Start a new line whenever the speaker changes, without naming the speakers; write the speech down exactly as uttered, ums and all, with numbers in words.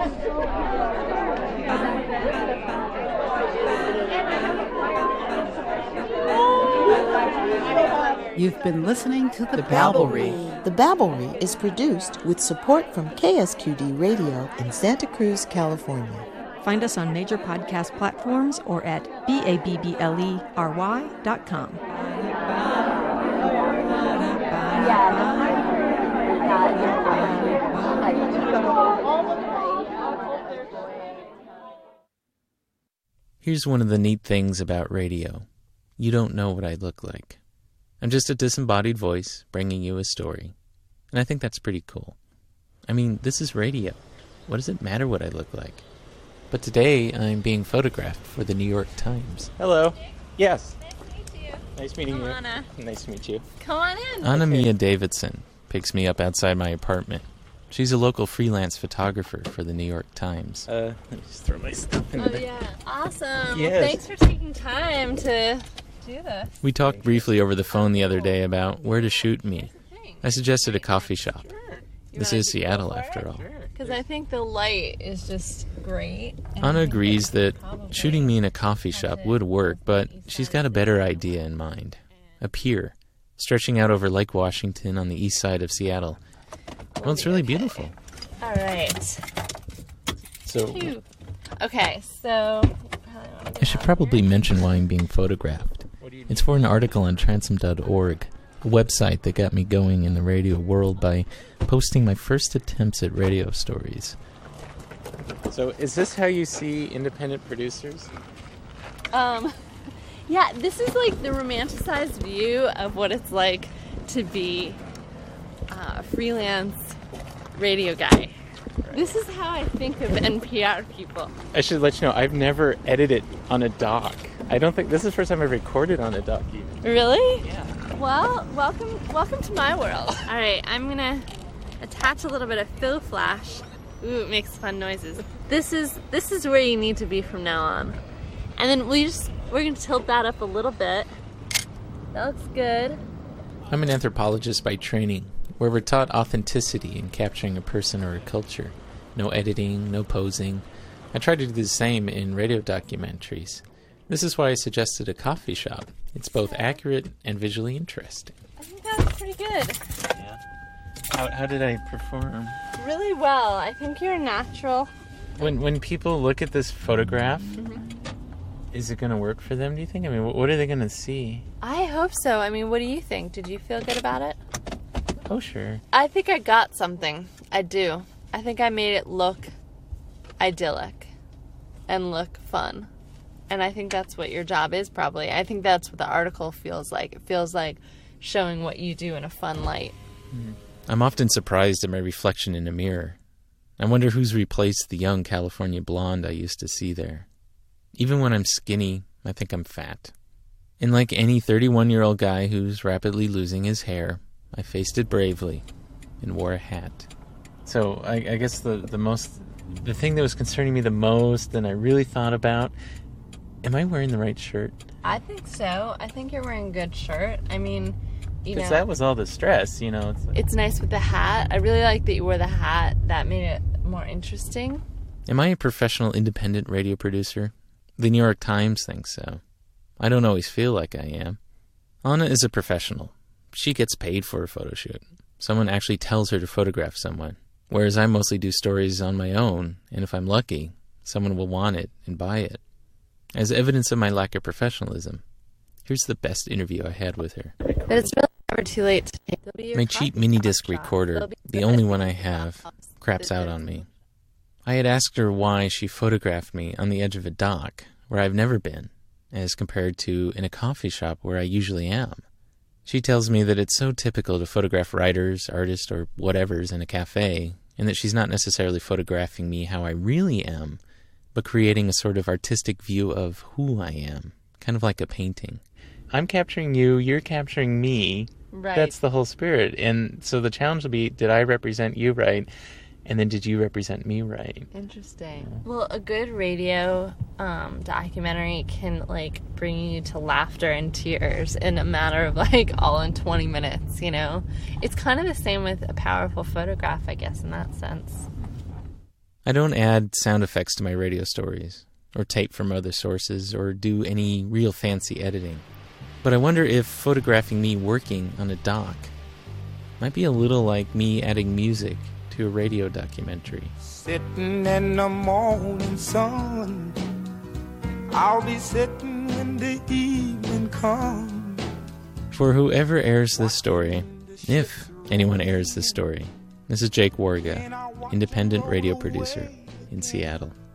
You've been listening to The, the Babblery.
The Babblery is produced with support from K S Q D Radio in Santa Cruz, California.
Find us on major podcast platforms or at B A B B L E R Y dot com.
Here's one of the neat things about radio. You don't know what I look like. I'm just a disembodied voice bringing you a story. And I think that's pretty cool. I mean, this is radio. What does it matter what I look like? But today, I'm being photographed for the New York Times.
Hello. Yes.
Nice to meet you.
Nice meeting
I'm
you.
Anna.
Nice to meet you.
Come on in.
Anna Mia Davidson picks me up outside my apartment. She's a local freelance photographer for the New York Times.
Uh, let me just throw my stuff in
Oh,
there.
yeah. Awesome.
Yes.
Well, thanks for taking time to do this.
We talked briefly over the phone the other day about where to shoot me. I suggested a coffee shop. This is Seattle, after all.
Because I think the light is just great.
Anna agrees that shooting me in a coffee shop would work, but she's got a better idea in mind. A pier, stretching out over Lake Washington on the east side of Seattle. Well, it's really beautiful.
All right.
So,
Okay, so...
I should probably mention why I'm being photographed. It's for an article on transom dot org, a website that got me going in the radio world by posting my first attempts at radio stories.
So is this how you see independent producers?
Um, yeah, this is like the romanticized view of what it's like to be uh, a freelance radio guy. This is how I think of N P R people.
I should let you know, I've never edited on a dock. I don't think, this is the first time I've recorded on a dock even.
Really?
Yeah.
Well, welcome welcome to my world. All right, I'm going to attach a little bit of fill flash. Ooh, it makes fun noises. This is this is where you need to be from now on. And then we just we're going to tilt that up a little bit. That looks good.
I'm an anthropologist by training, where we're taught authenticity in capturing a person or a culture. No editing, no posing. I try to do the same in radio documentaries. This is why I suggested a coffee shop. It's both accurate and visually interesting.
I think that's pretty good.
Yeah. How, how did I perform?
Really well. I think you're natural.
When when people look at this photograph,
Mm-hmm.
is it going to work for them, do you think? I mean, what, what are they going to see?
I hope so. I mean, what do you think? Did you feel good about it?
Oh, sure.
I think I got something. I do. I think I made it look idyllic and look fun. And I think that's what your job is, probably. I think that's what the article feels like. It feels like showing what you do in a fun light.
I'm often surprised at my reflection in a mirror. I wonder who's replaced the young California blonde I used to see there. Even when I'm skinny, I think I'm fat. And like any thirty-one-year-old guy who's rapidly losing his hair, I faced it bravely and wore a hat.
So I, I guess the, the most, the thing that was concerning me the most and I really thought about, am I wearing the right shirt?
I think so. I think you're wearing a good shirt. I mean, you know.
Because that was all the stress, you know. It's, like,
It's nice with the hat. I really like that you wore the hat. That made it more interesting.
Am I a professional independent radio producer? The New York Times thinks so. I don't always feel like I am. Anna is a professional. She gets paid for a photo shoot. Someone actually tells her to photograph someone. Whereas I mostly do stories on my own, and if I'm lucky, someone will want it and buy it. As evidence of my lack of professionalism, here's the best interview I had with her.
But it's really never too late to take.
My cheap mini-disc recorder, the only one I have, craps out on me. I had asked her why she photographed me on the edge of a dock, where I've never been, as compared to in a coffee shop where I usually am. She tells me that it's so typical to photograph writers, artists, or whatevers in a cafe, and that she's not necessarily photographing me how I really am, but creating a sort of artistic view of who I am, kind of like a painting.
I'm capturing you, you're capturing me.
Right.
That's the whole spirit. And so the challenge will be, did I represent you right? And then did you represent me right?
Interesting. Well, a good radio um, documentary can, like, bring you to laughter and tears in a matter of, like, all in twenty minutes, you know? It's kind of the same with a powerful photograph, I guess, in that sense.
I don't add sound effects to my radio stories, or tape from other sources, or do any real fancy editing. But I wonder if photographing me working on a dock might be a little like me adding music to a radio documentary.
Sitting in the morning sun, I'll be sitting when the evening comes.
For whoever airs this story, if anyone airs this story, this is Jake Warga, independent radio producer in Seattle.